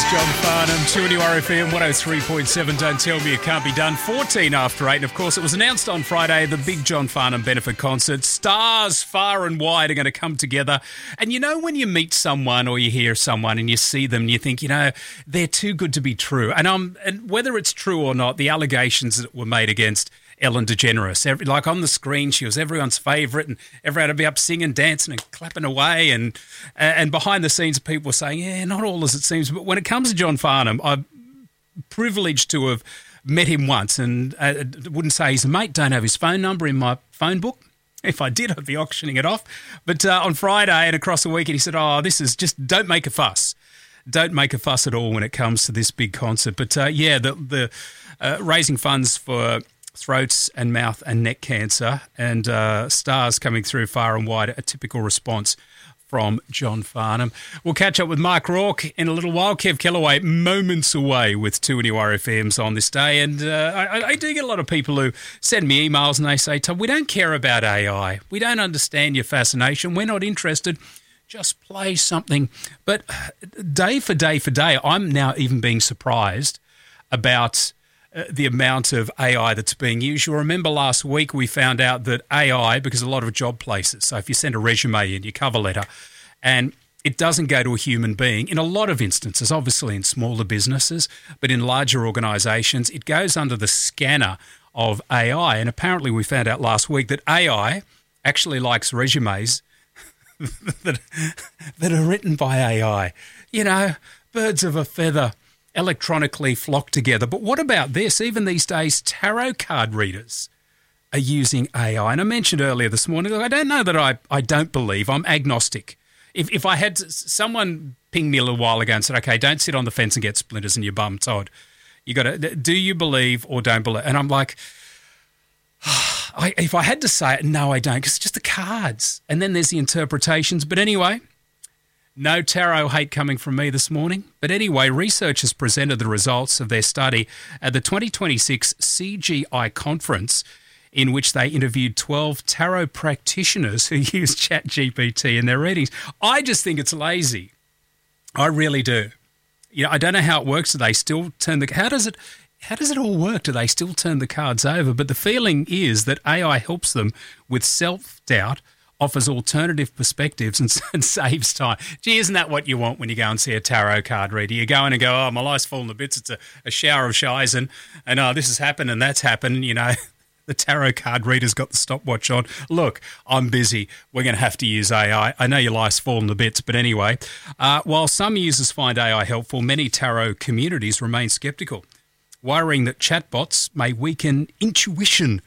John Farnham, 2NURFM 103.7. Don't tell me it can't be done. 14 after 8. And of course, it was announced on Friday, the big John Farnham benefit concert. Stars far and wide are going to come together. And you know, when you meet someone or you hear someone and you see them and you think, you know, they're too good to be true. And whether it's true or not, the allegations that were made against Ellen DeGeneres, like on the screen, she was everyone's favourite, and everyone would be up singing, dancing, and clapping away. And behind the scenes, people were saying, "Yeah, not all as it seems." But when it comes to John Farnham, I'm privileged to have met him once, and I wouldn't say he's a mate. Don't have his phone number in my phone book. If I did, I'd be auctioning it off. But on Friday and across the weekend, he said, "Oh, this is just don't make a fuss." Don't make a fuss at all when it comes to this big concert. But the raising funds for throats and mouth and neck cancer, and stars coming through far and wide, a typical response from John Farnham. We'll catch up with Mark Rourke in a little while. Kev Kellaway moments away with 2NURFMs on this day. And I do get a lot of people who send me emails and they say, "Tom, we don't care about AI. We don't understand your fascination. We're not interested. Just play something." But day for day, I'm now even being surprised about the amount of AI that's being used. You'll remember last week we found out that AI, because a lot of job places, so if you send a resume in, your cover letter, and it doesn't go to a human being, in a lot of instances, obviously in smaller businesses, but in larger organisations, it goes under the scanner of AI. And apparently we found out last week that AI actually likes resumes that are written by AI. You know, birds of a feather electronically flock together. But what about this? Even these days, tarot card readers are using AI. And I mentioned earlier this morning, I don't know that I don't believe. I'm agnostic. If I had someone ping me a little while ago and said, "Okay, don't sit on the fence and get splinters in your bum, Todd. You got to, do you believe or don't believe?" And I'm like, if I had to say it, no, I don't, because it's just the cards. And then there's the interpretations. But anyway, no tarot hate coming from me this morning. But anyway, researchers presented the results of their study at the 2026 CGI conference, in which they interviewed 12 tarot practitioners who use ChatGPT in their readings. I just think it's lazy. I really do. You know, I don't know how it works. Do they still turn the... How does it all work? Do they still turn the cards over? But the feeling is that AI helps them with self-doubt, offers alternative perspectives and saves time. Gee, isn't that what you want when you go and see a tarot card reader? You go in and go, "Oh, my life's fallen to bits. It's a shower of shies, and oh, this has happened and that's happened." You know, the tarot card reader's got the stopwatch on. "Look, I'm busy. We're going to have to use AI. I know your life's fallen to bits." But anyway, while some users find AI helpful, many tarot communities remain sceptical, worrying that chatbots may weaken intuition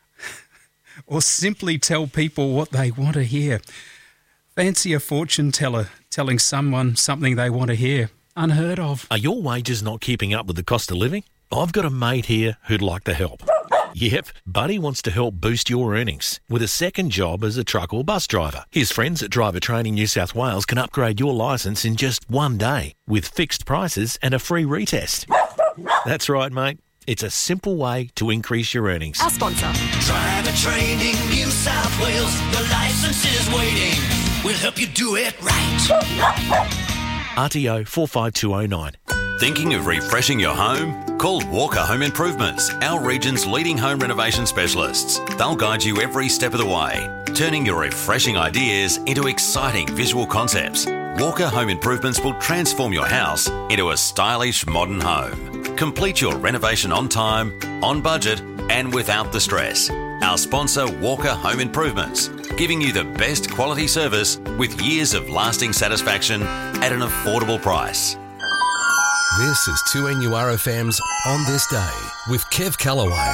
or simply tell people what they want to hear. Fancy a fortune teller telling someone something they want to hear. Unheard of. Are your wages not keeping up with the cost of living? I've got a mate here who'd like to help. Yep, Buddy wants to help boost your earnings with a second job as a truck or bus driver. His friends at Driver Training New South Wales can upgrade your licence in just one day with fixed prices and a free retest. That's right, mate. It's a simple way to increase your earnings. Our sponsor. Driver Training New South Wales. The licence is waiting. We'll help you do it right. RTO 45209. Thinking of refreshing your home? Call Walker Home Improvements, our region's leading home renovation specialists. They'll guide you every step of the way, turning your refreshing ideas into exciting visual concepts. Walker Home Improvements will transform your house into a stylish modern home. Complete your renovation on time, on budget, and without the stress. Our sponsor, Walker Home Improvements, giving you the best quality service with years of lasting satisfaction at an affordable price. This is 2NURFM's On This Day with Kev Kellaway.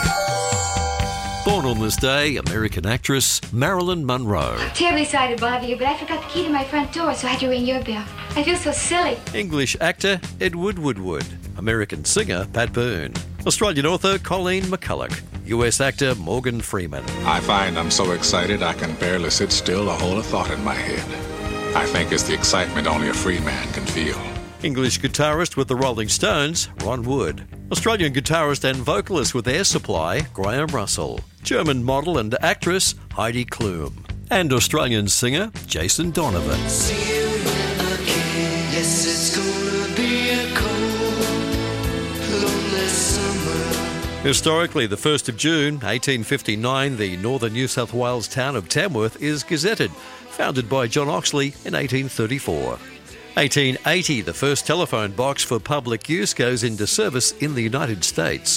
Born on this day, American actress Marilyn Monroe. Terribly sorry to bother you, but I forgot the key to my front door, so I had to ring your bell. I feel so silly. English actor Edward Woodward. American singer Pat Byrne. Australian author Colleen McCulloch. US actor Morgan Freeman. I find I'm so excited I can barely sit still to hold a thought in my head. I think it's the excitement only a free man can feel. English guitarist with the Rolling Stones, Ron Wood. Australian guitarist and vocalist with Air Supply, Graham Russell. German model and actress, Heidi Klum. And Australian singer, Jason Donovan. See you again. Yes, it's gonna be a cold Historically, the 1st of June, 1859, the northern New South Wales town of Tamworth is gazetted, founded by John Oxley in 1834. 1880, the first telephone box for public use goes into service in the United States.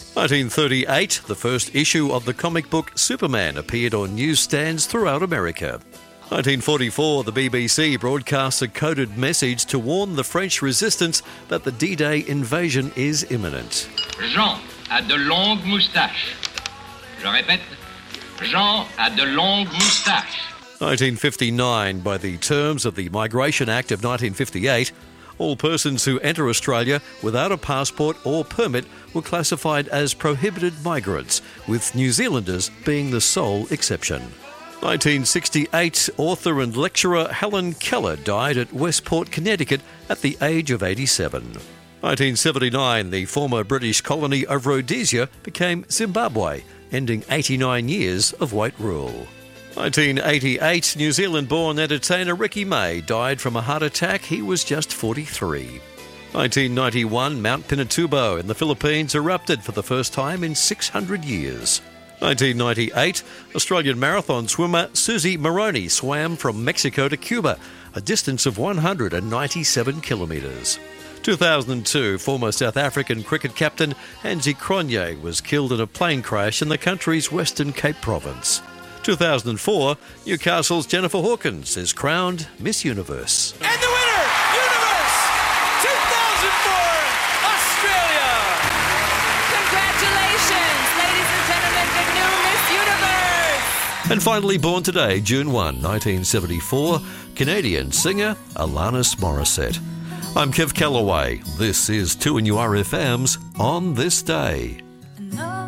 1938, the first issue of the comic book Superman appeared on newsstands throughout America. 1944, the BBC broadcasts a coded message to warn the French resistance that the D-Day invasion is imminent. Jean a de longues moustaches. Je répète, Jean a de longues moustaches. 1959, by the terms of the Migration Act of 1958, all persons who enter Australia without a passport or permit were classified as prohibited migrants, with New Zealanders being the sole exception. 1968, author and lecturer Helen Keller died at Westport, Connecticut at the age of 87. 1979, the former British colony of Rhodesia became Zimbabwe, ending 89 years of white rule. 1988, New Zealand-born entertainer Ricky May died from a heart attack. He was just 43. 1991, Mount Pinatubo in the Philippines erupted for the first time in 600 years. 1998, Australian marathon swimmer Susie Moroney swam from Mexico to Cuba, a distance of 197 kilometres. 2002, former South African cricket captain Hansie Cronje was killed in a plane crash in the country's Western Cape province. 2004, Newcastle's Jennifer Hawkins is crowned Miss Universe. And the winner, Universe 2004, Australia! Congratulations, ladies and gentlemen, the new Miss Universe! And finally born today, June 1, 1974, Canadian singer Alanis Morissette. I'm Kev Callaway. This is 2NURFM's On This Day.